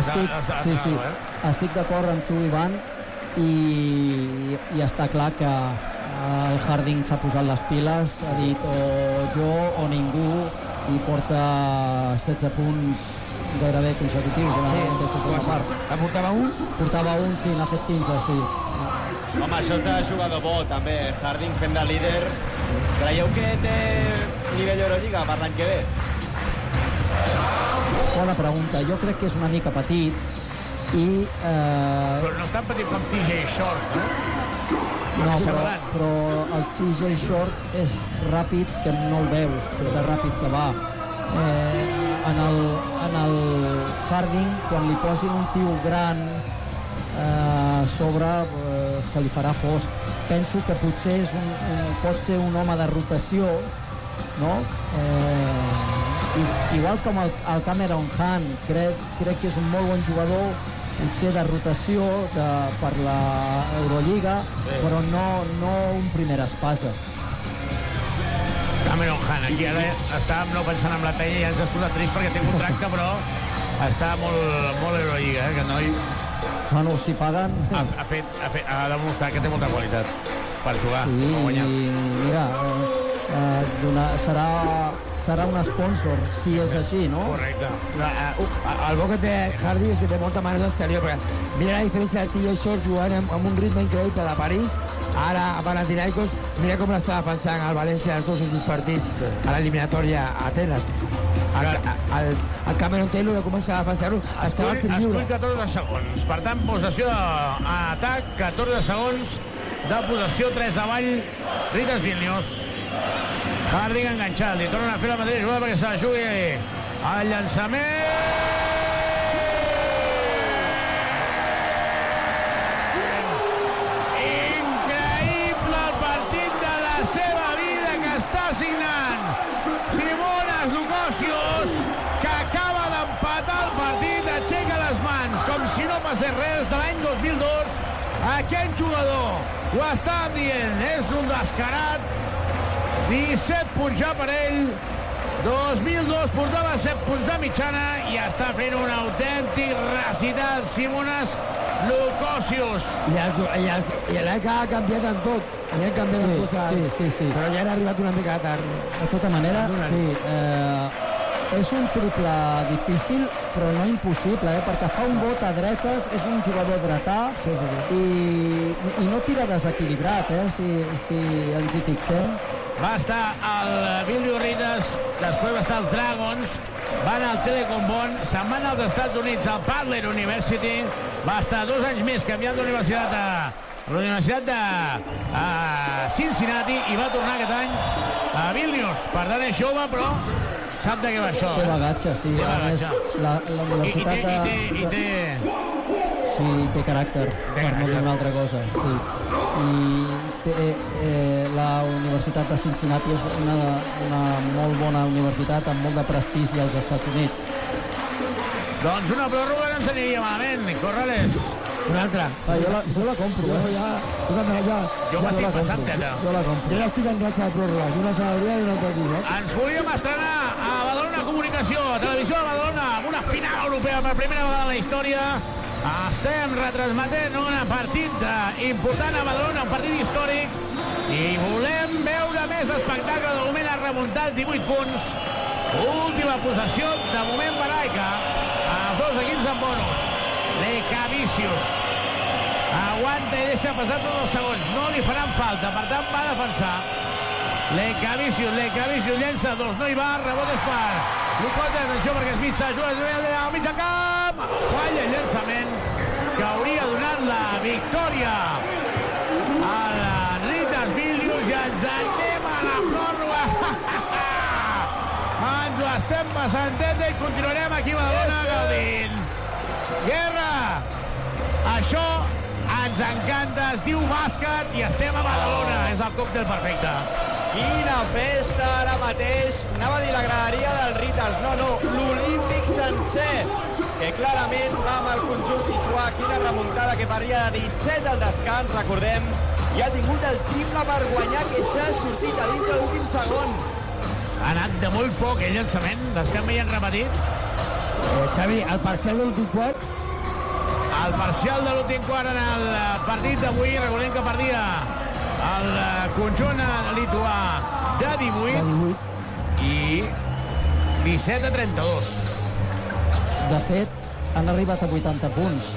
estic d'acord amb tu, Ivan, i està clar que el Harding s'ha posat les piles, ha dit o jo o ningú, i porta 16 punts gairebé consecutius en aquesta segona part. Portava un? Portava un, sí, n'ha fet 15, sí. Home, això és de jugador bo, també. Harding fent de líder. Creieu que té nivell Euroliga per l'any que ve? Bona pregunta. Jo crec que és una mica petit i... Però no és tan petit com TJ Shorts, no? No, però el TJ Shorts és ràpid que no el veus, de ràpid que va. En el Harding, quan li posin un tio gran sobre, se li farà fosc. Penso que potser pot ser un home de rotació, no? Igual com el Cameron Hunt, crec que és un molt bon jugador, potser de rotació per l'Eurolliga, però no un primer espasa. Cameron Hunt, aquí ara estàvem no pensant en la penya i ja ens has posat trist perquè té contracte, però està molt Eurolliga, que el noi... Bueno, si paguen... Ha demostrat que té molta qualitat per jugar, sí, per guanyar. I mira, serà un sponsor, si és així, no? Correcte. El bo que té Harding és que té molta mà a l'exterior, perquè mira la diferència de TJ Shorts jugant amb un ritme increïble de París, ara a Panathinaikos, mira com l'està defensant el València els dos últims partits a l'eliminatòria a Atenes. El Cameron Taylor que comença a defensar-ho estava al tir lliure. Escull 14 segons. Per tant, possessió a atac, 14 segons de possessió, 3 avall, Ritas Vilnius. Harding enganxat, li tornen a fer la mateixa jugada perquè se la jugui al llançament. Increïble el partit de la seva vida que està signant Simonas Lukosius, que acaba d'empatar el partit, aixeca les mans com si no passés res de l'any 2002. Aquest jugador ho està dient, és un descarat. 17 punts ja per ell, 2002 portava 7 punts de mitjana i està fent un autèntic recital Simonas Lukosius. I l'ECA ha canviat en tot, han canviat en coses, sí. Però ja han arribat una mica tard. De tota manera, sí, és un triple difícil, però no impossible, perquè fa un bot a dretes, és un jugador dretà i no tira desequilibrat, si ens hi fixem. Va estar el Billy Ritas, després va estar els Dragons, van al Telecom Bon, se'n van als Estats Units, al Butler University, va estar 2 anys més canviant d'universitat a la Universitat de Cincinnati i va tornar aquest any a Vilnius. Per tant, és jove, però sap de què va això. Té bagatge, sí. Té bagatge. La universitat sí, té caràcter, per no dir una altra cosa. Sí. I la Universitat de Cincinnati és una molt bona universitat amb molt de prestigi als Estats Units. Doncs una pròrroga no ens aniria malament, Corrales. Una altra. Jo la compro, Jo m'estic passant, teta. Jo la compro. Jo ja estic en ratxa de pròrroga, una Sadrià i una altra aquí, Ens volíem estrenar a Badalona Comunicació, a Televisió de Badalona, amb una final europea per primera vegada en la història. Estem retransmetent un partit important a Badalona, un partit històric, i volem veure més espectacle. De moment ha remuntat 18 punts. Última possessió, de moment per AECA. Els dos equips en bonus. Lecavicius aguanta i deixa passar tots els segons. No li faran falta, per tant va a defensar. Lecavicius llença dos, no hi va, rebot és per Lucote, atenció perquè Smith s'ajuda al mig del camp, falla el llançament que hauria donat la victòria a la Ritas Vilnius i ens anem a la pròrroga. Ens ho estem passant teta i continuarem aquí a Badalona gaudint. Guerra! Això ens encanta, es diu bàsquet i estem a Badalona, és el còctel perfecte. Quina festa ara mateix, anava a dir la graderia del Ritas, no, l'Olímpic sencer, que clarament va amb el conjunt situat. Quina remuntada que paria de 17 al descans, recordem, i ha tingut el triple per guanyar, que s'ha sortit a dintre l'últim segon. Ha anat de molt poc el llançament, les que em veien repetit. Xavi, el parcial de l'últim quart? El parcial de l'últim quart en el partit d'avui, recordem que perdia el conjunt lituà de 18 i 17-32. De fet, han arribat a 80 punts.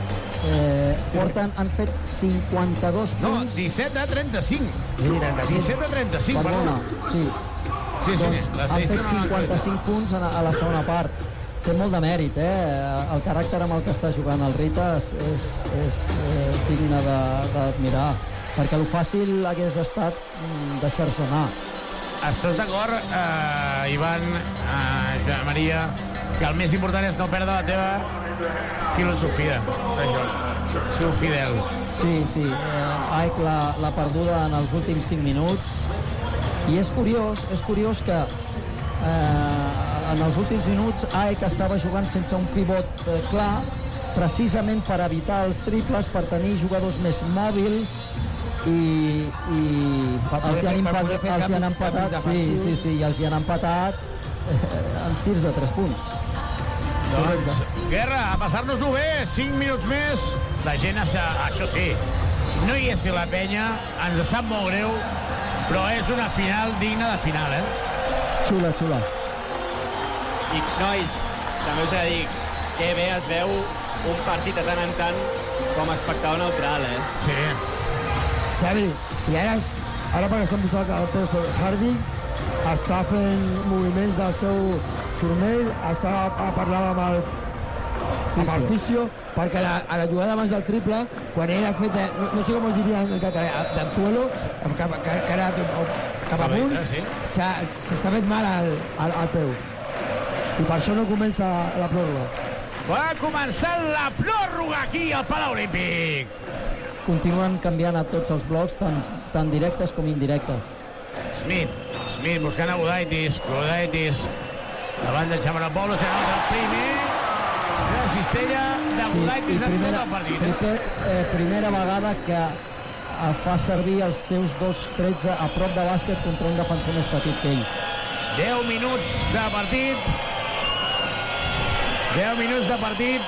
Han fet 52 punts. No, 17-35. 17-35, perdona. Sí. Sí, han fet 55 punts a la segona part. Té molt de mèrit, El caràcter amb el que està jugant el Ritas és digne d'admirar, perquè el fàcil hagués estat deixar-se anar. Estàs d'acord, Ivan, Joan Maria, que el més important és no perdre la teva filosofia de joc, ser fidel. Sí, AEK l'ha perduda en els últims 5 minuts, i és curiós que en els últims minuts AEK estava jugant sense un pivot clar, precisament per evitar els triples, per tenir jugadors més mòbils, i els hi han empatat, i els hi han empatat en tirs de 3 punts. Doncs, Guerra, a passar-nos-ho bé, 5 minuts més. La gent, això sí, no hi és la penya, ens sap molt greu, però és una final digna de final, Xula. I, nois, també us he de dir que bé es veu un partit de tant en tant com a espectador neutral, Sí. Xavi, i ara perquè s'ha posat el peu Harding, està fent moviments del seu turmell, parlava amb el fisio, perquè a la jugada abans del triple, quan ell ha fet, no sé com es diria en català, d'anzuelo, cara cap amunt, s'ha fet mal al peu. I per això no comença la pròrroga. Va començar la pròrroga aquí al Palau Olímpic. Continuen canviant a tots els blocs, tant directes com indirectes. Smith buscant a Gudaitis, davant de Chamarapolo, serà el primer la cistella de Gudaitis en tot el partit. Primera vegada que fa servir els seus 2-13 a prop de bàsquet contra un defensor més petit que ell. 10 minuts de partit. 10 minuts de partit.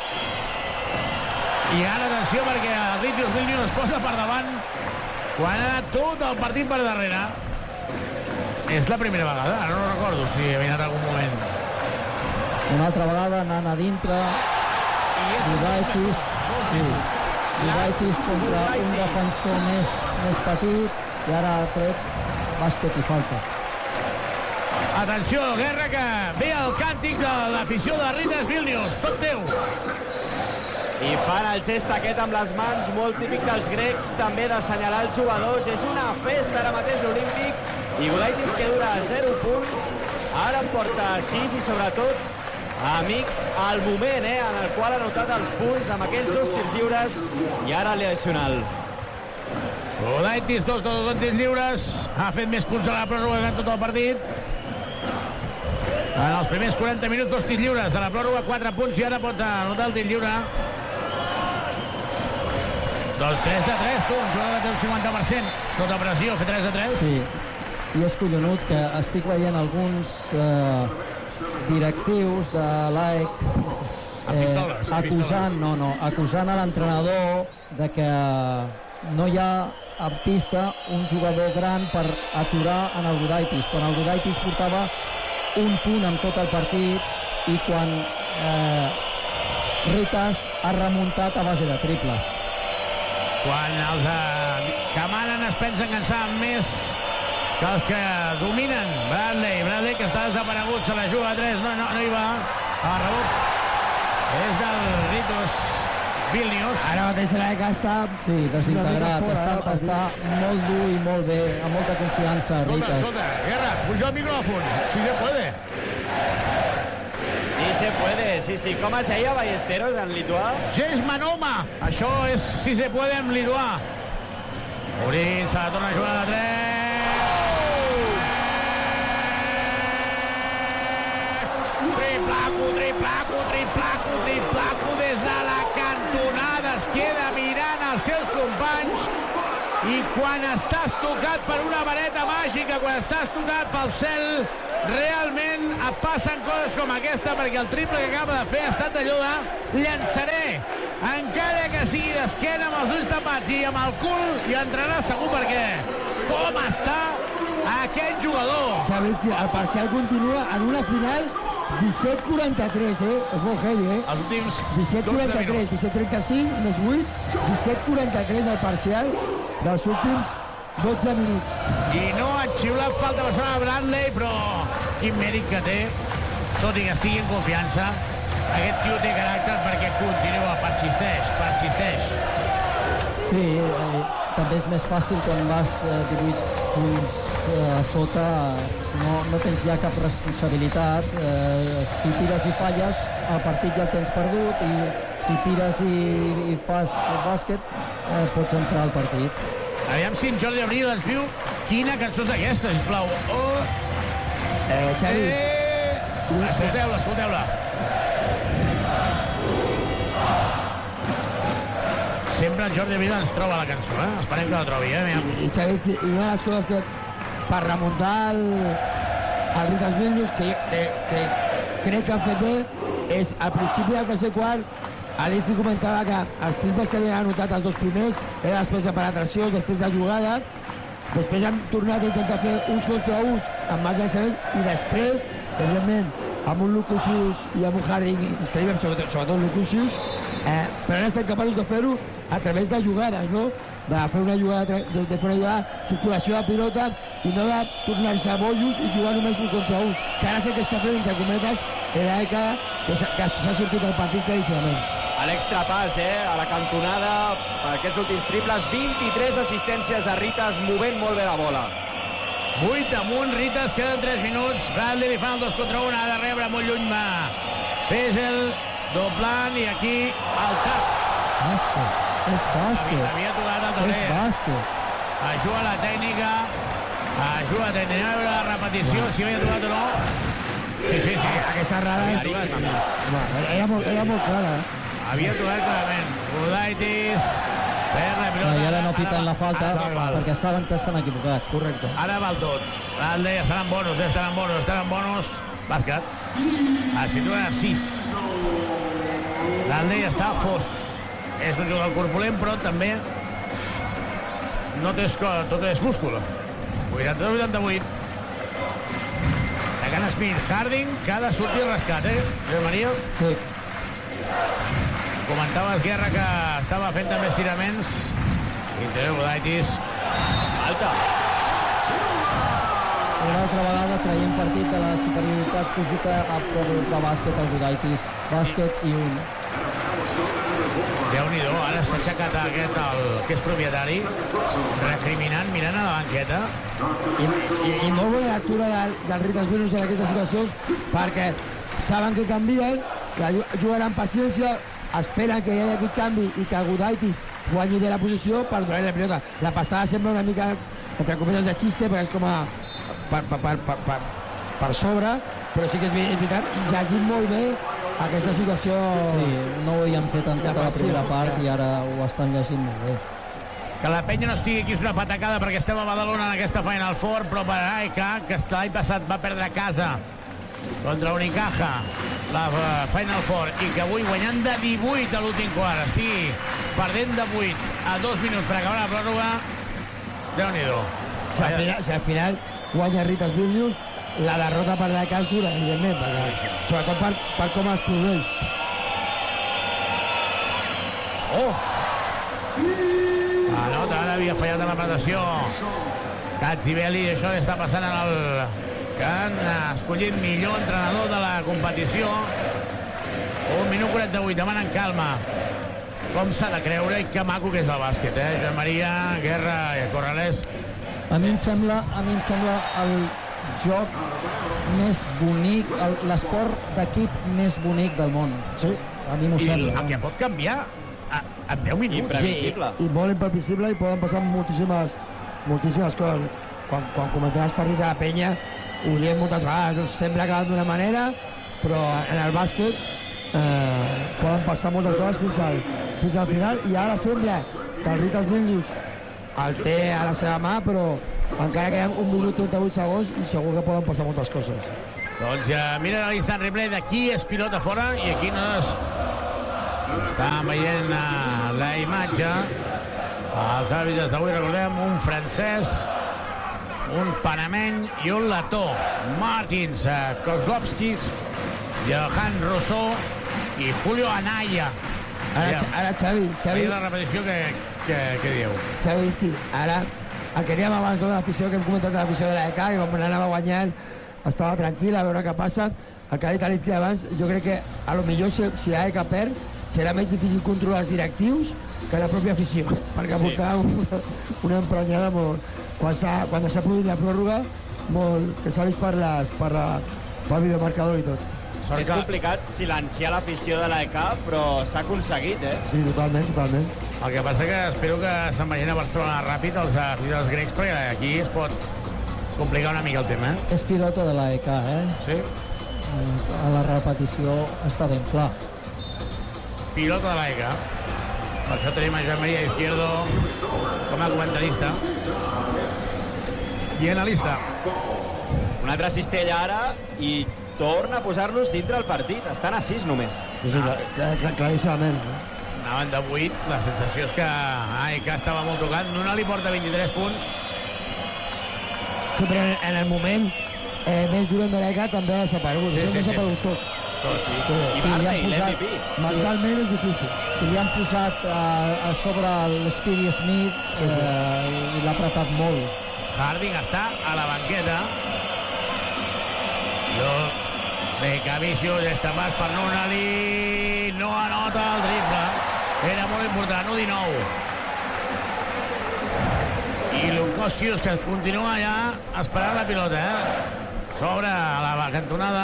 I ara, atenció, perquè el Ritius Vilnius es posa per davant quan ha anat tot el partit per darrere. És la primera vegada, ara no recordo si havia anat algun moment. Una altra vegada anant a dintre, Gudaitis contra un defensor més petit, i ara ha tret bàsquet i falta. Atenció, Guerra, que ve el càntic de l'afició de Ritas Vilnius, tot teu. I fan el gest aquest amb les mans, molt típic dels grecs, també d'assenyalar els jugadors. És una festa ara mateix l'Olímpic, i Gudaitis que dura 0 punts, ara en porta 6, i sobretot, amics, al moment en el qual ha notat els punts amb aquells 2 tirs lliures, i ara l'addicional. Gudaitis, 2 tirs lliures, ha fet més punts a la pròrroga que en tot el partit. En els primers 40 minuts, 2 tirs lliures, a la pròrroga 4 punts, i ara pot anotar el tir lliure. Doncs 3 de 3, tu, un jugador que té un 50%, sota pressió, fer 3 de 3. Sí, i és collonut que estic veient alguns directius de l'AEK acusant a l'entrenador de que no hi ha a pista un jugador gran per aturar en el Gudaitis, quan el Gudaitis portava un punt en tot el partit, i quan Ritas ha remuntat a base de triples. Quan els que manen es pensen que en saben més que els que dominen. Bradley, que està desaparegut, se la juga a 3, no hi va. El rebot és del Ritas Vilnius. Ara mateix l'AEK està desintegrat, està molt dur i molt bé, amb molta confiança, Ritas. Escolta, Guerra, puja el micròfon, si se puede. Sí, se puede, sí. Com es deia Ballesteros en lituà? James Manoma, això és si se puede en lituà. Obrint, se la torna a jugar de 3. Triplaco des de la cantonada, es queda mirant els seus companys, i quan estàs tocat per una vareta màgica, quan estàs tocat pel cel, realment et passen coses com aquesta, perquè el triple que acaba de fer ha estat allò de llançaré, encara que sigui d'esquena amb els ulls tapats i amb el cul, i entrarà segur, perquè com està aquest jugador. Xavi, el parcial continua en una final 17-43, És molt heavy, Els últims 17-43, 17-35, més 8, 17-43 el parcial dels últims 12 minuts. I no ha xiulat falta per sobre Bradley, però quin mèrit que té, tot i que estigui en confiança. Aquest tio té caràcter perquè continua, persisteix. Sí, també és més fàcil quan vas 18 punts a sota, no tens ja cap responsabilitat. Si tires i falles, el partit ja el tens perdut, i si tires i fas bàsquet, pots entrar al partit. Aviam si en Jordi Abril ens diu quina cançó és aquesta, sisplau. Xavi. Escolteu-la. Sempre en Jordi Abril ens troba la cançó, Esperem que la trobi, I Xavi, una de les coses que per remuntar el Ritas Vilnius que crec que han fet bé és al principi del tercer quart Alici comentava que els triples que havien anotat els dos primers era després de penetracions, després de jugada, després han tornat a intentar fer uns contra uns amb els llançaments i després, evidentment, amb un Lucusius i amb un Harding increïble, sobretot Lucusius, però han estat capaços de fer-ho a través de jugades, no? De fer una jugada, circulació de pilota i no de tornar-se bollos i jugar només un contra uns, que ara és el que està fent, entre cometes, era que s'ha sortit el partit claríssimament. A l'extrapàs, a la cantonada, per aquests últims triples, 23 assistències a Ritas, movent molt bé la bola. 8 amunt, Ritas, queden 3 minuts. Bradley li fan el 2 contra 1, ha de rebre molt lluny Pesel, doblant, i aquí al tap. És bàsquet. Havia tocat el tauler. És bàsquet. Ajuda la tècnica. Ajuda a veure la repetició, si havia tocat o no. Sí. Aquesta errada era molt clara, Havia tocat clarament. Udaitis, perd la pilota. I ara no piten la falta perquè saben que s'han equivocat. Correcte. Ara val tot. Bradley estaran bonos. Bàsquet. A situa 6. Bradley està fos. És un jugador corpulent, però també no té tot és múscul. 82-88. Can Smith, Harding, que ha de sortir rascat, Josep Maria? Sí. Comentaves, Guerra, que estava fent també estiraments. Interior Budaitis. Alta. Una altra vegada traient partit de la superioritat física a prop de bàsquet al Budaitis. Bàsquet i un. Déu-n'hi-do, ara s'ha aixecat aquest, que és propietari, recriminant, mirant a la banqueta. I molt bona lectura del Ritas Vilnius en aquestes situacions, perquè saben que canvien, que jugaran paciència, esperen que hi hagi aquest canvi i que Gudaitis guanyi bé la posició per donar la pilota. La passada sembla una mica, entre cometes, de xiste, perquè és com a per sobre, però sí que és veritat, llegint molt bé aquesta situació. Sí, no ho havíem fet en tota la primera part i ara ho estan llegint molt bé. Que la penya no estigui aquí és una patacada perquè estem a Badalona en aquesta Final Four, però per AEK, que l'any passat va perdre a casa contra Unicaja la Final Four, i que avui guanyant de 18 a l'últim quart estigui perdent de 8 a 2 minuts per acabar la pròrroga, Déu-n'hi-do. Si al final guanya Ritas Vilnius, la derrota per la cas dura, evidentment, sobretot per com es produeix. Ara havia fallat en la presentació Katzibeli, i això està passant en el que han escollit millor entrenador de la competició. 1 minut 48, demanen calma. Com s'ha de creure i que maco que és el bàsquet, Joan Maria, Guerra i Corrales. A mi em sembla el joc més bonic, l'esport d'equip més bonic del món. Sí. A mi m'ho sembla. El que pot canviar en 10 minuts. Imprevisible. I molt imprevisible, i poden passar moltíssimes coses. Quan comentem els partits de la penya, ho diem moltes vegades, sembla que van d'una manera, però en el bàsquet poden passar moltes coses fins al final, i ara sembla que el Ritas Vilnius el té a la seva mà, però encara queden 1 minut 38 segons i segur que poden passar moltes coses. Doncs ja mira l'instant replay d'aquí és pilota fora i aquí no és... Estàvem veient la imatge. Els àrbitres d'avui, recordem, un francès, un panameny i un letó. Martins, Kozlovskis, Johan Rousseau i Julio Anaya. Ara Xavi... I la repetició que dieu. Xavi, ara el que dèiem abans de l'afició, que hem comentat de l'afició de l'EK, que quan anava guanyant estava tranquil a veure què passa. El que ha dit Alicia abans, jo crec que a lo millor si l'EK perd serà més difícil controlar els directius que la pròpia afició, perquè portava una emprenyada molt... Quan s'ha produït la pròrroga, que s'ha vist pel videomarcador i tot. És complicat silenciar l'afició de l'EK, però s'ha aconseguit, Sí, totalment. El que passa que espero que se'n vagin a Barcelona ràpid els aficionats grecs, perquè aquí es pot complicar una mica el tema. És pilota de l'EK, Sí. A la repetició està ben clar. Pilota de l'EK. Per això tenim a Joan Maria Izquierdo com a comentarista i analista. Un altre cistella ara i torna a posar-los dintre el partit. Estan a 6 només. Sí, claríssimament. Anaven de 8. La sensació és que AEK estava molt tocat. Nuna li porta 23 punts. Sí, però en el moment més dolent de l'EK també ha desaparegut. Sí. Tots. I Barney, l'MVP. Mentalment és difícil. I li han posat a sobre l'Speedy Smith i l'ha apretat molt. Harding està a la banqueta. Becavicius destapat per Nunali. No anota el triple. Era molt important, 1-19. I Lukosius, que continua ja esperant la pilota, Sobre a la cantonada.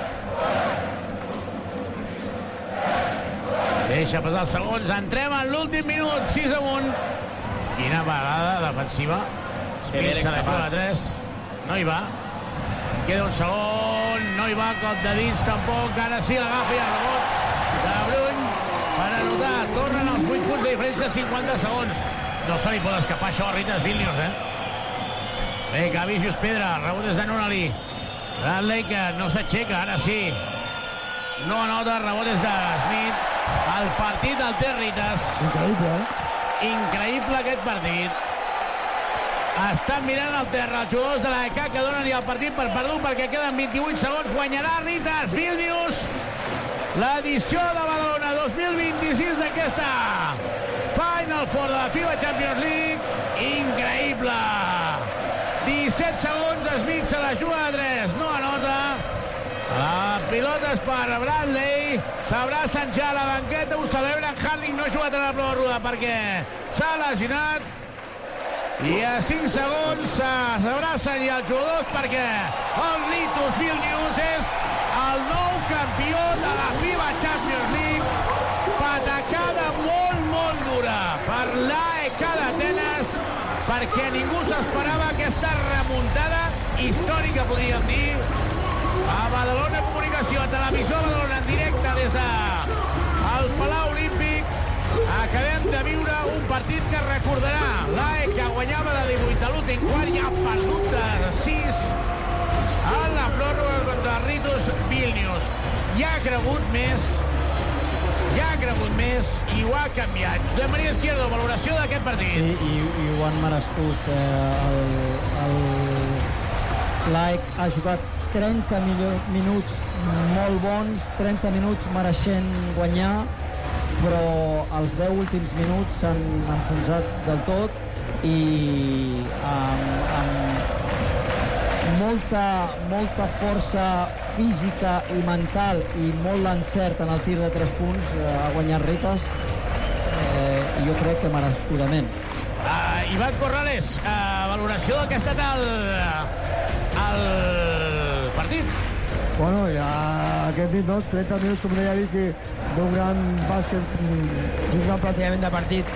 Deixa passar els segons. Entrem en l'últim minut. 6-1. Quina vegada defensiva. Smith se la juga a 3. No hi va. Queda un segon. No hi va. Cop de dins tampoc. Ara sí l'agafa i el rebot de Bruny per anotar. Tornen els 8 punts de diferència, 50 segons. No se li pot escapar això a Ritas Vilnius, Becavicius Pedra. Rebot és de Nunali. Bradley, que no s'aixeca. Ara sí. No anota. Rebot és de Smith. El partit el té Ritas. Increïble, Increïble aquest partit. Estan mirant al terra els jugadors de l'EK que donen el partit per perdut perquè queden 28 segons. Guanyarà Ritas Vilnius l'edició de Badalona 2026 d'aquesta Final Four de la FIBA Champions League. Increïble. 17 segons, Smith se la juga a 3. No anota. La pilota és per Bradley. S'abracen ja a la banqueta. Ho celebren. Harding no ha jugat a la pròrroga perquè s'ha lesionat. I a 5 segons s'abracen ja els jugadors perquè el Ritas Vilnius és el nou campió de la FIBA Champions League. Patacada molt dura per l'AEK d'Atenes perquè ningú s'esperava aquesta remuntada històrica, podríem dir. A Badalona Comunicació, a Televisió Badalona en directe des del Palau Olímpic. Acabem de viure un partit que recordarà. l'AEK guanyava de 18 a l'últim quart i ha perdut de 6 en la pròrroga contra Ritas Vilnius. Ja ha cregut més i ho ha canviat. Josep Maria Izquierdo, valoració d'aquest partit. Sí, i ho han merescut. L'AEK ha jugat 30 minuts molt bons, 30 minuts mereixent guanyar, però els 10 últims minuts s'han enfonsat del tot i amb molta força física i mental i molt l'encert en el tir de 3 punts ha guanyat Ritas i jo crec que merescudament. Ivan Corrales, valoració del que ha estat el partit. Bueno, ja aquest nit, 30 minuts, com deia Vicky, d'un gran bàsquet, d'un gran pràcticament de partit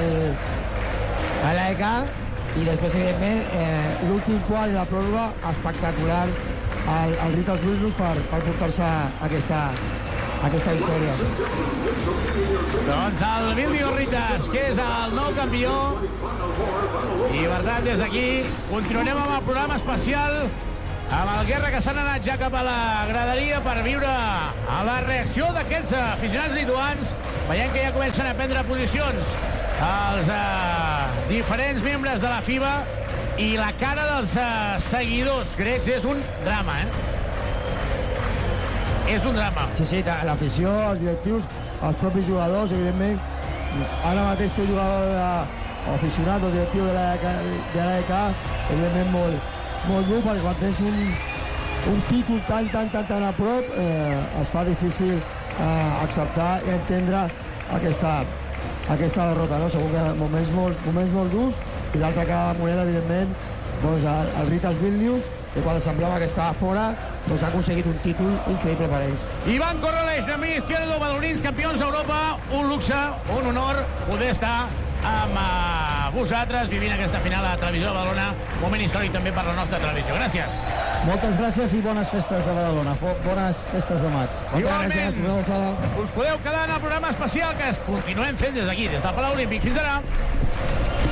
a l'EK, i després, evidentment, l'últim quart i la pròrroga espectacular al Ritas Vilnius per portar-se aquesta aquesta victòria. Doncs el Vilnius Ritas, que és el nou campió, i per tant des d'aquí continuarem amb el programa especial amb el Guerra, que s'han anat ja cap a la graderia per viure la reacció d'aquests aficionats lituans. Veiem que ja comencen a prendre posicions els diferents membres de la FIBA, i la cara dels seguidors grecs és un drama, És un drama. Sí, l'afició, els directius, els propis jugadors, evidentment. Ara mateix ser jugador aficionat o directiu de l'AEK, evidentment molt dur, perquè quan tens un títol tan a prop es fa difícil acceptar i entendre aquesta derrota, no? Segur que moments molt durs, i l'altra cara de moneda, evidentment, doncs el Ritas Vilnius, que quan semblava que estava fora, doncs ha aconseguit un títol increïble per ells. Ivan Corrales, de mi izquierdo, badalonins, campions d'Europa, un luxe, un honor poder estar amb vosaltres vivint aquesta final a la televisió de Badalona, moment històric també per la nostra televisió. Gràcies. Moltes gràcies i bones festes de Badalona, bones festes de maig. Igualment, us podeu quedar en el programa especial que continuem fent des d'aquí, des del Palau Olímpic. Fins ara.